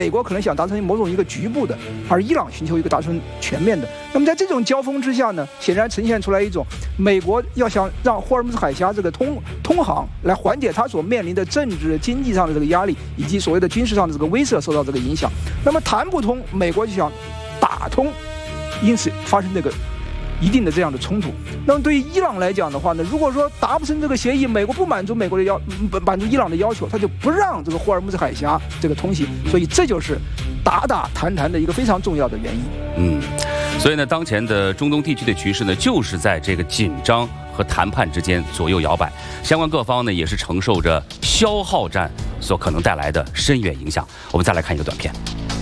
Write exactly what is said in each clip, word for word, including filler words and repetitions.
美国可能想达成某种一个局部的，而伊朗寻求一个达成全面的。那么在这种交锋之下呢，显然呈现出来一种美国要想让霍尔木兹海峡这个通通航来缓解它所面临的政治经济上的这个压力，以及所谓的军事上的这个威慑受到这个影响。那么谈不通，美国就想打通，因此发生这个一定的这样的冲突。那么对于伊朗来讲的话呢，如果说达不成这个协议，美国不满足美国的要满足伊朗的要求，他就不让这个霍尔木兹海峡这个通行，所以这就是打打谈谈的一个非常重要的原因。 嗯，所以呢，当前的中东地区的局势呢，就是在这个紧张和谈判之间左右摇摆，相关各方呢也是承受着消耗战所可能带来的深远影响。我们再来看一个短片。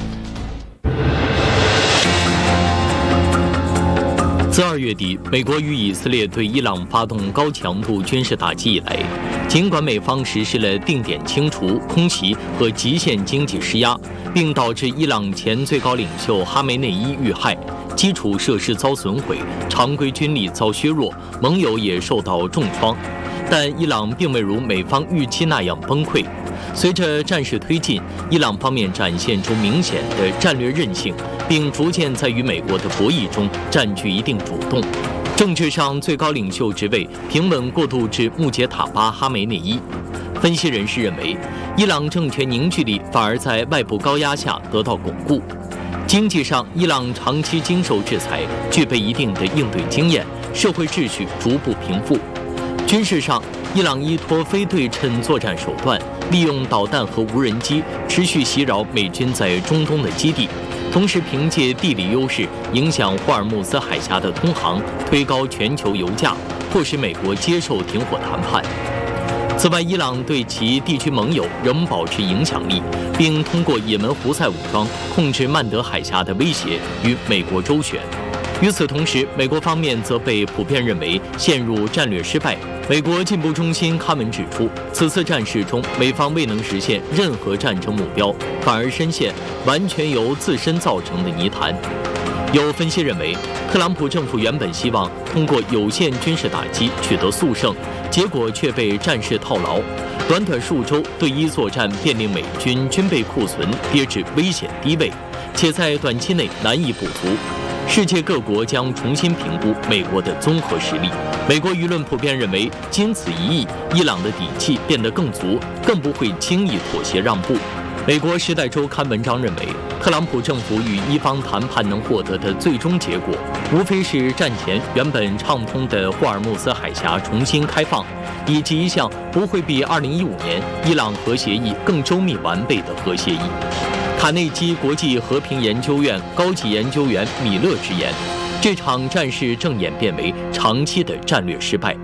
自二月底，美国与以色列对伊朗发动高强度军事打击以来，尽管美方实施了定点清除、空袭和极限经济施压，并导致伊朗前最高领袖哈梅内伊遇害，基础设施遭损毁，常规军力遭削弱，盟友也受到重创，但伊朗并未如美方预期那样崩溃。随着战事推进，伊朗方面展现出明显的战略韧性，并逐渐在与美国的博弈中占据一定主动。政治上最高领袖职位平稳过渡至穆杰塔巴·哈梅内伊。分析人士认为，伊朗政权凝聚力反而在外部高压下得到巩固。经济上，伊朗长期经受制裁，具备一定的应对经验，社会秩序逐步平复。军事上，伊朗依托非对称作战手段，利用导弹和无人机持续袭扰美军在中东的基地，同时凭借地理优势影响霍尔木兹海峡的通航，推高全球油价，迫使美国接受停火谈判。此外，伊朗对其地区盟友仍保持影响力，并通过也门胡塞武装控制曼德海峡的威胁与美国周旋。与此同时，美国方面则被普遍认为陷入战略失败。美国进步中心刊文指出，此次战事中，美方未能实现任何战争目标，反而深陷完全由自身造成的泥潭。有分析认为，特朗普政府原本希望通过有限军事打击取得速胜，结果却被战事套牢。短短数周，对伊作战便令美军军备库存跌至危险低位，且在短期内难以补足。世界各国将重新评估美国的综合实力。美国舆论普遍认为，经此一役，伊朗的底气变得更足，更不会轻易妥协让步。美国《时代周刊》文章认为，特朗普政府与伊方谈判能获得的最终结果，无非是战前原本畅通的霍尔木兹海峡重新开放，以及一项不会比二零一五年伊朗核协议更周密完备的核协议。卡内基国际和平研究院高级研究员米勒直言，这场战事正演变为长期的战略失败。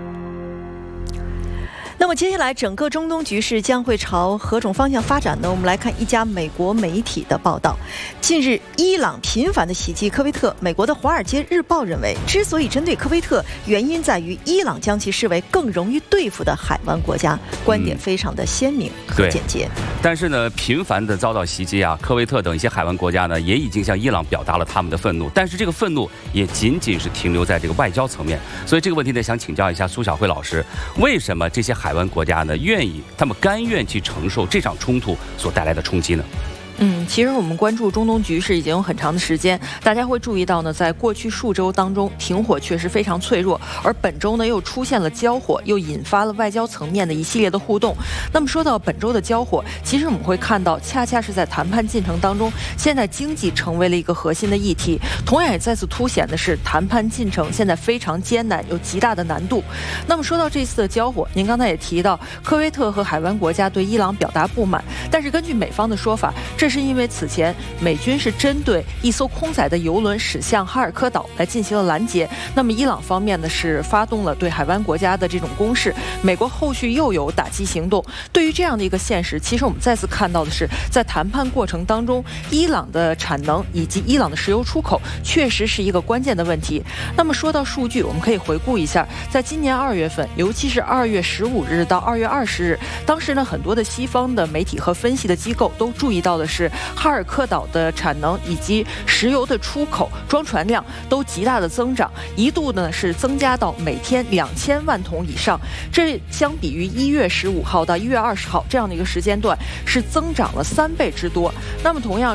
那么接下来整个中东局势将会朝何种方向发展呢？我们来看一家美国媒体的报道。近日，伊朗频繁的袭击科威特，美国的《华尔街日报》认为，之所以针对科威特，原因在于伊朗将其视为更容易对付的海湾国家，观点非常的鲜明和简洁。 但是呢，频繁的遭到袭击啊，科威特等一些海湾国家呢，也已经向伊朗表达了他们的愤怒，但是这个愤怒也仅仅是停留在这个外交层面。所以这个问题呢，想请教一下苏晓慧老师，为什么这些海湾国家呢，愿意他们甘愿去承受这场冲突所带来的冲击呢？ 嗯，其实我们关注中东局势已经有很长的时间，大家会注意到呢，在过去数周当中，停火确实非常脆弱，而本周呢又出现了交火，又引发了外交层面的一系列的互动。那么说到本周的交火，其实我们会看到，恰恰是在谈判进程当中，现在经济成为了一个核心的议题，同样也再次凸显的是谈判进程现在非常艰难，有极大的难度。那么说到这次的交火，您刚才也提到，科威特和海湾国家对伊朗表达不满，但是根据美方的说法，这是因为此前美军是针对一艘空载的油轮驶向哈尔科岛来进行了拦截，那么伊朗方面呢是发动了对海湾国家的这种攻势，美国后续又有打击行动。对于这样的一个现实，其实我们再次看到的是，在谈判过程当中，伊朗的产能以及伊朗的石油出口确实是一个关键的问题。那么说到数据，我们可以回顾一下，在今年二月份，尤其是二月十五日到二月二十日，当时呢很多的西方的媒体和分析的机构都注意到的是是哈尔科岛的产能以及石油的出口装船量都极大的增长，一度呢是增加到每天两千万桶以上。这相比于一月十五号到一月二十号这样的一个时间段，是增长了三倍之多。那么同样